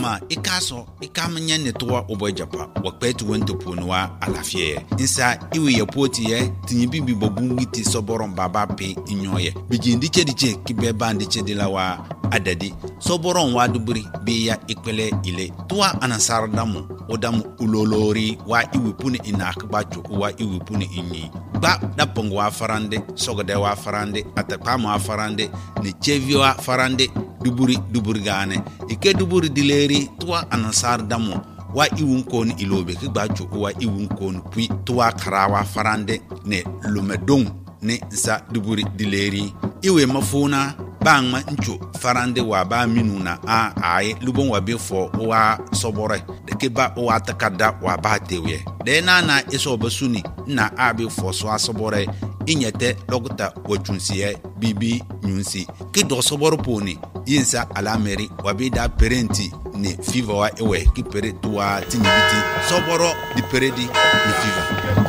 ma ikaso ikamnya netwa obojapa wakpetu wento ponwa alafie insa iwe yepoti ye tinyibi bobungi ti soboron baba pe inyoye bijindi chediche kibeba ndiche dilawa adadi soboron wa duburi biya ikpele ile tuwa anasardamu odamu ulolori wa iwipuni inakbacho wa iwipuni inyi ba dapongo wa farande sogode wa farande atapama wa farande ne chevio wa farande duburi gane ike duburi dileri tuwa anasardamu wa iwunkon ilobe kigbacho wa iwunkon pui tuwa karawa farande ne lumedong ne za duburi dileri iwe mafuna bangma ncho farande wa ba minuna ai lubon wa befo wa sobore de ke ba wa takada wa ba tewe de na iso basuni na abi fo so asobore inyete lokuta wachunsiye bibi nyunsi ke do soboro poni yinsa alameri wa bi da parenti ne fever wa ewe ki pere tuwa tinibiti soboro di peredi ni fever